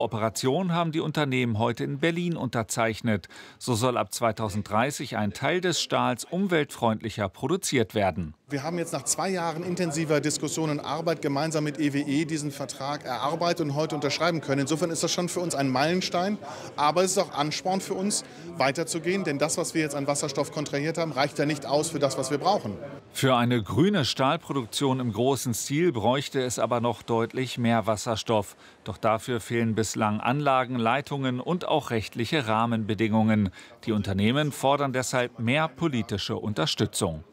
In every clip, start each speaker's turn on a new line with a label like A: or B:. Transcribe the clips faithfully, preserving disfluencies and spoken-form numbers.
A: Operation haben die Unternehmen heute in Berlin unterzeichnet. So soll ab zweitausenddreißig ein Teil des Stahls umweltfreundlicher produziert werden.
B: Wir haben jetzt nach zwei Jahren intensiver Diskussion und Arbeit gemeinsam mit E W E diesen Vertrag erarbeitet und heute unterschreiben können. Insofern ist das schon für uns ein Meilenstein, aber es ist auch Ansporn für uns, weiterzugehen. Denn das, was wir jetzt an Wasserstoff kontrahiert haben, reicht ja nicht aus für das, was wir brauchen.
A: Für eine grüne Stahlproduktion im großen Stil bräuchte es aber noch deutlich mehr Wasserstoff. Doch dafür fehlen bislang Anlagen, Leitungen und auch rechtliche Rahmenbedingungen. Die Unternehmen fordern deshalb mehr politische Unterstützung.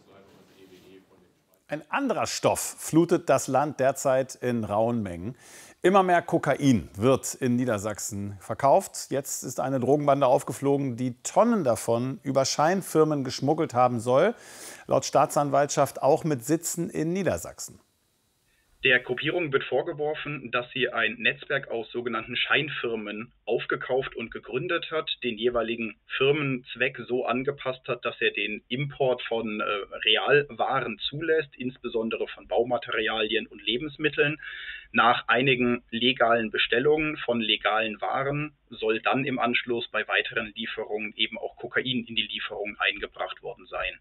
C: Ein anderer Stoff flutet das Land derzeit in rauen Mengen. Immer mehr Kokain wird in Niedersachsen verkauft. Jetzt ist eine Drogenbande aufgeflogen, die Tonnen davon über Scheinfirmen geschmuggelt haben soll. Laut Staatsanwaltschaft auch mit Sitzen in Niedersachsen.
D: Der Gruppierung wird vorgeworfen, dass sie ein Netzwerk aus sogenannten Scheinfirmen aufgekauft und gegründet hat, den jeweiligen Firmenzweck so angepasst hat, dass er den Import von äh, Realwaren zulässt, insbesondere von Baumaterialien und Lebensmitteln. Nach einigen legalen Bestellungen von legalen Waren soll dann im Anschluss bei weiteren Lieferungen eben auch Kokain in die Lieferungen eingebracht worden sein.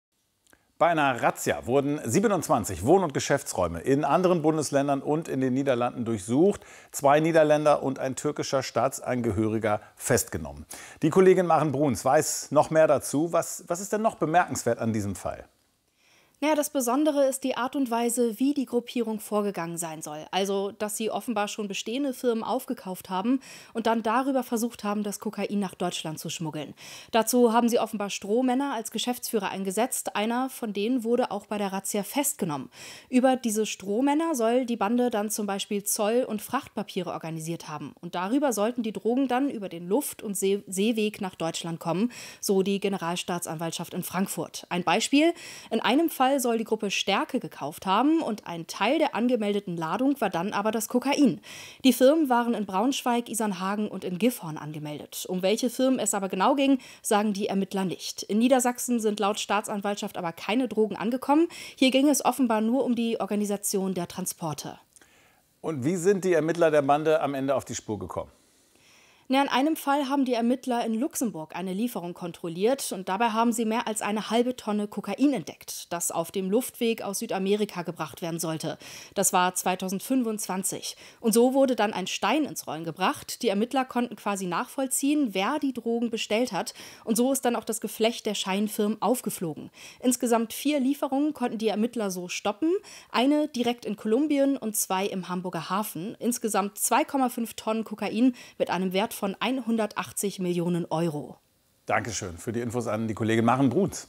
C: Bei einer Razzia wurden siebenundzwanzig Wohn- und Geschäftsräume in anderen Bundesländern und in den Niederlanden durchsucht. Zwei Niederländer und ein türkischer Staatsangehöriger festgenommen. Die Kollegin Maren Bruns weiß noch mehr dazu. Was, was ist denn noch bemerkenswert an diesem Fall?
E: Naja, das Besondere ist die Art und Weise, wie die Gruppierung vorgegangen sein soll. Also, dass sie offenbar schon bestehende Firmen aufgekauft haben und dann darüber versucht haben, das Kokain nach Deutschland zu schmuggeln. Dazu haben sie offenbar Strohmänner als Geschäftsführer eingesetzt. Einer von denen wurde auch bei der Razzia festgenommen. Über diese Strohmänner soll die Bande dann zum Beispiel Zoll- und Frachtpapiere organisiert haben. Und darüber sollten die Drogen dann über den Luft- und See- Seeweg nach Deutschland kommen, so die Generalstaatsanwaltschaft in Frankfurt. Ein Beispiel: In einem Fall soll die Gruppe Stärke gekauft haben und ein Teil der angemeldeten Ladung war dann aber das Kokain. Die Firmen waren in Braunschweig, Isernhagen und in Gifhorn angemeldet. Um welche Firmen es aber genau ging, sagen die Ermittler nicht. In Niedersachsen sind laut Staatsanwaltschaft aber keine Drogen angekommen. Hier ging es offenbar nur um die Organisation der Transporte.
C: Und wie sind die Ermittler der Bande am Ende auf die Spur gekommen?
E: Ja, in einem Fall haben die Ermittler in Luxemburg eine Lieferung kontrolliert und dabei haben sie mehr als eine halbe Tonne Kokain entdeckt, das auf dem Luftweg aus Südamerika gebracht werden sollte. Das war zweitausendfünfundzwanzig. Und so wurde dann ein Stein ins Rollen gebracht. Die Ermittler konnten quasi nachvollziehen, wer die Drogen bestellt hat. Und so ist dann auch das Geflecht der Scheinfirmen aufgeflogen. Insgesamt vier Lieferungen konnten die Ermittler so stoppen. Eine direkt in Kolumbien und zwei im Hamburger Hafen. Insgesamt zwei Komma fünf Tonnen Kokain mit einem Wert von hundertachtzig Millionen Euro.
C: Dankeschön für die Infos an die Kollegin Maren Bruns.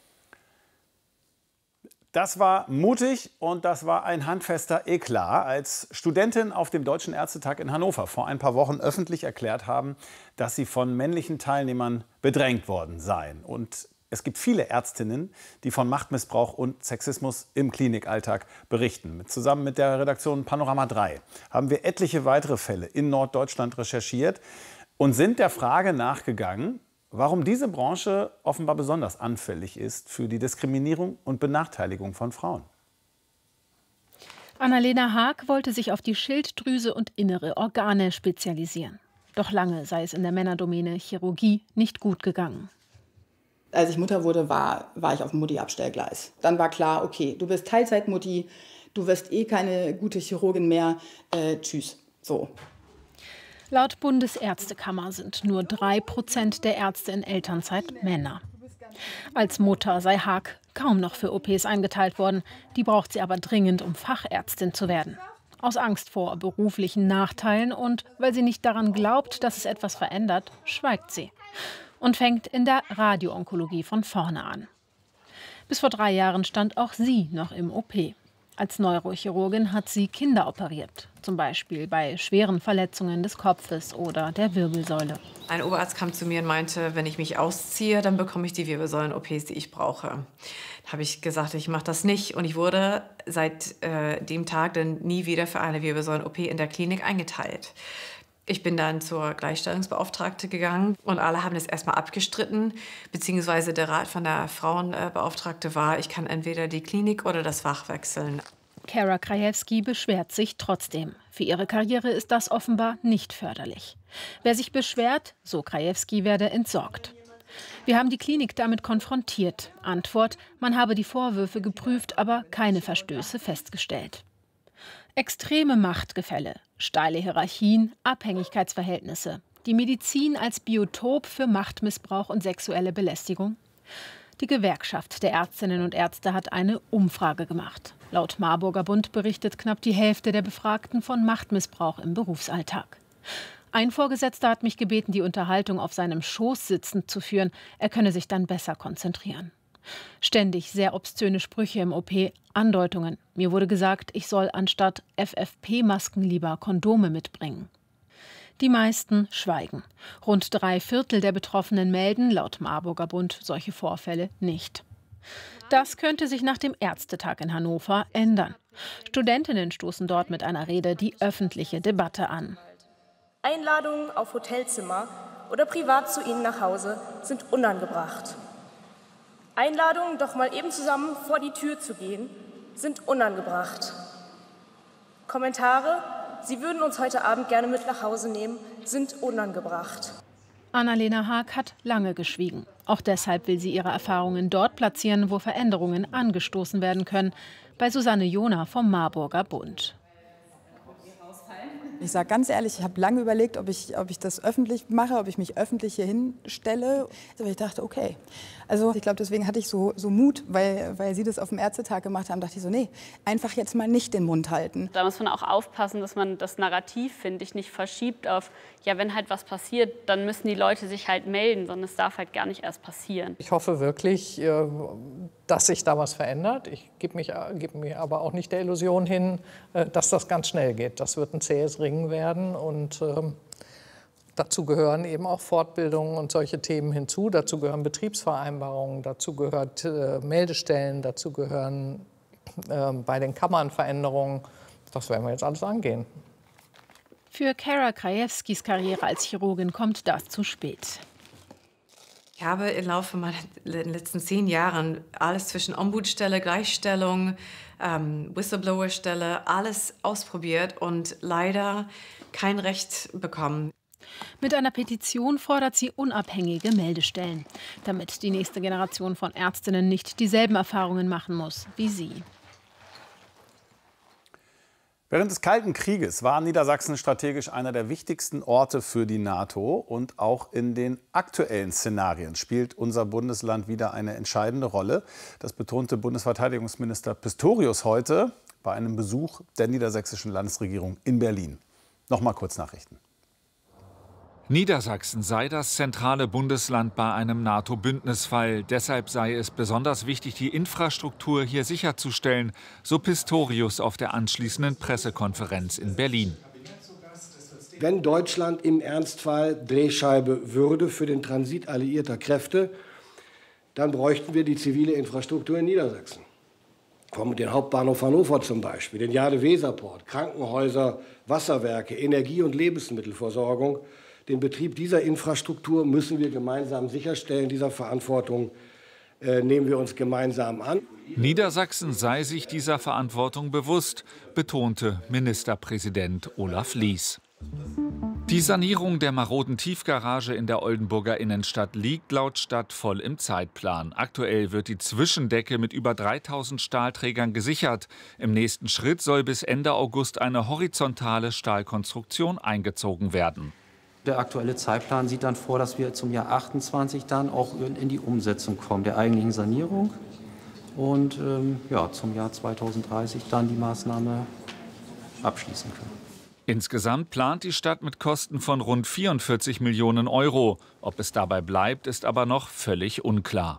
C: Das war mutig und das war ein handfester Eklat, als Studentinnen auf dem Deutschen Ärztetag in Hannover vor ein paar Wochen öffentlich erklärt haben, dass sie von männlichen Teilnehmern bedrängt worden seien. Und es gibt viele Ärztinnen, die von Machtmissbrauch und Sexismus im Klinikalltag berichten. Zusammen mit der Redaktion Panorama drei haben wir etliche weitere Fälle in Norddeutschland recherchiert und sind der Frage nachgegangen, warum diese Branche offenbar besonders anfällig ist für die Diskriminierung und Benachteiligung von Frauen.
F: Annalena Haag wollte sich auf die Schilddrüse und innere Organe spezialisieren. Doch lange sei es in der Männerdomäne Chirurgie nicht gut gegangen.
G: Als ich Mutter wurde, war, war ich auf dem Mutti-Abstellgleis. Dann war klar, okay, du bist Teilzeitmutti, du wirst eh keine gute Chirurgin mehr, äh, tschüss, so.
F: Laut Bundesärztekammer sind nur drei Prozent der Ärzte in Elternzeit Männer. Als Mutter sei Haag kaum noch für O Ps eingeteilt worden. Die braucht sie aber dringend, um Fachärztin zu werden. Aus Angst vor beruflichen Nachteilen und weil sie nicht daran glaubt, dass es etwas verändert, schweigt sie. Und fängt in der Radioonkologie von vorne an. Bis vor drei Jahren stand auch sie noch im O P. Als Neurochirurgin hat sie Kinder operiert, zum Beispiel bei schweren Verletzungen des Kopfes oder der Wirbelsäule.
H: Ein Oberarzt kam zu mir und meinte, wenn ich mich ausziehe, dann bekomme ich die Wirbelsäulen-O Ps, die ich brauche. Da habe ich gesagt, ich mache das nicht. Und ich wurde seit äh, dem Tag dann nie wieder für eine Wirbelsäulen-O P in der Klinik eingeteilt. Ich bin dann zur Gleichstellungsbeauftragte gegangen und alle haben das erstmal abgestritten, beziehungsweise der Rat von der Frauenbeauftragte war, ich kann entweder die Klinik oder das Fach wechseln.
F: Kara Krajewski beschwert sich trotzdem. Für ihre Karriere ist das offenbar nicht förderlich. Wer sich beschwert, so Krajewski, werde entsorgt. Wir haben die Klinik damit konfrontiert. Antwort: Man habe die Vorwürfe geprüft, aber keine Verstöße festgestellt. Extreme Machtgefälle, steile Hierarchien, Abhängigkeitsverhältnisse. Die Medizin als Biotop für Machtmissbrauch und sexuelle Belästigung. Die Gewerkschaft der Ärztinnen und Ärzte hat eine Umfrage gemacht. Laut Marburger Bund berichtet knapp die Hälfte der Befragten von Machtmissbrauch im Berufsalltag. Ein Vorgesetzter hat mich gebeten, die Unterhaltung auf seinem Schoß sitzend zu führen. Er könne sich dann besser konzentrieren. Ständig sehr obszöne Sprüche im O P, Andeutungen. Mir wurde gesagt, ich soll anstatt F F P-Masken lieber Kondome mitbringen. Die meisten schweigen. Rund drei Viertel der Betroffenen melden, laut Marburger Bund, solche Vorfälle nicht. Das könnte sich nach dem Ärztetag in Hannover ändern. Studentinnen stoßen dort mit einer Rede die öffentliche Debatte an.
I: Einladungen auf Hotelzimmer oder privat zu Ihnen nach Hause sind unangebracht. Einladungen, doch mal eben zusammen vor die Tür zu gehen, sind unangebracht. Kommentare: Sie würden uns heute Abend gerne mit nach Hause nehmen, sind unangebracht.
F: Annalena Haag hat lange geschwiegen. Auch deshalb will sie ihre Erfahrungen dort platzieren, wo Veränderungen angestoßen werden können. Bei Susanne Jona vom Marburger Bund.
G: Ich sage ganz ehrlich, ich habe lange überlegt, ob ich, ob ich das öffentlich mache, ob ich mich öffentlich hier hinstelle. Aber ich dachte, okay. Also ich glaube, deswegen hatte ich so, so Mut, weil, weil Sie das auf dem Ärztetag gemacht haben, dachte ich so, nee, einfach jetzt mal nicht den Mund halten.
J: Da muss man auch aufpassen, dass man das Narrativ, finde ich, nicht verschiebt auf, ja, wenn halt was passiert, dann müssen die Leute sich halt melden, sondern es darf halt gar nicht erst passieren.
K: Ich hoffe wirklich, dass sich da was verändert. Ich gebe mich, gebe mich aber auch nicht der Illusion hin, dass das ganz schnell geht. Das wird ein zähes Ringen werden und ähm, dazu gehören eben auch Fortbildungen und solche Themen hinzu. Dazu gehören Betriebsvereinbarungen, dazu gehört äh, Meldestellen, dazu gehören äh, bei den Kammern Veränderungen. Das werden wir jetzt alles angehen.
F: Für Kara Krajewskis Karriere als Chirurgin kommt das zu spät.
H: Ich habe im Laufe meiner letzten zehn Jahren alles zwischen Ombudsstelle, Gleichstellung, ähm, Whistleblowerstelle, alles ausprobiert und leider kein Recht bekommen.
F: Mit einer Petition fordert sie unabhängige Meldestellen, damit die nächste Generation von Ärztinnen nicht dieselben Erfahrungen machen muss wie sie.
C: Während des Kalten Krieges war Niedersachsen strategisch einer der wichtigsten Orte für die NATO. Und auch in den aktuellen Szenarien spielt unser Bundesland wieder eine entscheidende Rolle. Das betonte Bundesverteidigungsminister Pistorius heute bei einem Besuch der niedersächsischen Landesregierung in Berlin. Noch mal kurz Nachrichten.
A: Niedersachsen sei das zentrale Bundesland bei einem NATO-Bündnisfall. Deshalb sei es besonders wichtig, die Infrastruktur hier sicherzustellen, so Pistorius auf der anschließenden Pressekonferenz in Berlin.
L: Wenn Deutschland im Ernstfall Drehscheibe würde für den Transit alliierter Kräfte, dann bräuchten wir die zivile Infrastruktur in Niedersachsen. Kommen den Hauptbahnhof Hannover zum Beispiel, den Jade-Weser-Port, Krankenhäuser, Wasserwerke, Energie- und Lebensmittelversorgung. Den Betrieb dieser Infrastruktur müssen wir gemeinsam sicherstellen. Dieser Verantwortung äh, nehmen wir uns gemeinsam an.
A: Niedersachsen sei sich dieser Verantwortung bewusst, betonte Ministerpräsident Olaf Lies. Die Sanierung der maroden Tiefgarage in der Oldenburger Innenstadt liegt laut Stadt voll im Zeitplan. Aktuell wird die Zwischendecke mit über dreitausend Stahlträgern gesichert. Im nächsten Schritt soll bis Ende August eine horizontale Stahlkonstruktion eingezogen werden.
M: Der aktuelle Zeitplan sieht dann vor, dass wir zum Jahr achtundzwanzig dann auch in die Umsetzung kommen, der eigentlichen Sanierung. Und ähm, ja, zum Jahr zweitausenddreißig dann die Maßnahme abschließen können.
A: Insgesamt plant die Stadt mit Kosten von rund vierundvierzig Millionen Euro. Ob es dabei bleibt, ist aber noch völlig unklar.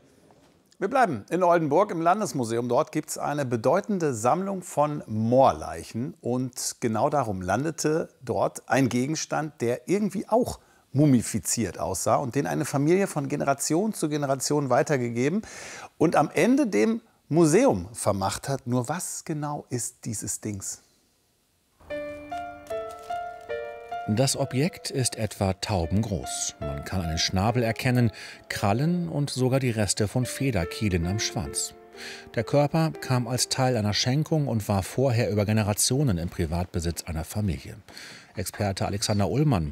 C: Wir bleiben in Oldenburg im Landesmuseum. Dort gibt es eine bedeutende Sammlung von Moorleichen. Und genau darum landete dort ein Gegenstand, der irgendwie auch mumifiziert aussah und den eine Familie von Generation zu Generation weitergegeben und am Ende dem Museum vermacht hat. Nur was genau ist dieses Dings?
N: Das Objekt ist etwa taubengroß. Man kann einen Schnabel erkennen, Krallen und sogar die Reste von Federkielen am Schwanz. Der Körper kam als Teil einer Schenkung und war vorher über Generationen im Privatbesitz einer Familie. Experte Alexander Ullmann: